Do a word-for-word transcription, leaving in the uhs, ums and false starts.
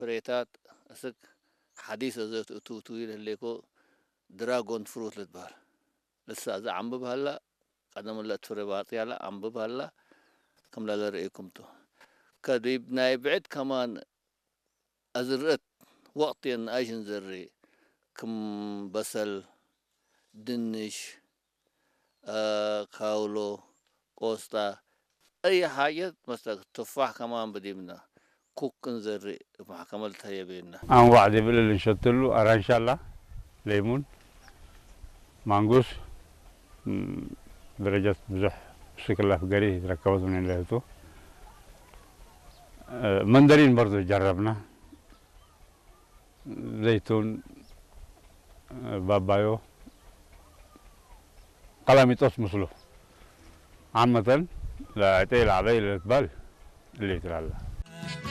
فريتات اسك حديث ازت تو تويل الليكو دراغون فروت لتبار لسه اذا عم بهلا قدم الله تفرباط يلا عم بهلا كم لا رأيكم تو كديب نايبعد كمان ازرت وقتين ايشن زري كم بصل دنش آه كاولو قوستا اي حاجة مثلا تفاح كمان بديمنا كوك نزري محكمة هي بينا أنا وعد بالله نشتلو أرى إن شاء الله ليمون مانجوس مم، درجة بزح شكل الله قري ركبت من اللهتو أه مندرين برضو جربنا زيتون أه بابايو قلاميتوس مسلو عامة لا أتيل علي الإقبال اللي ترى الله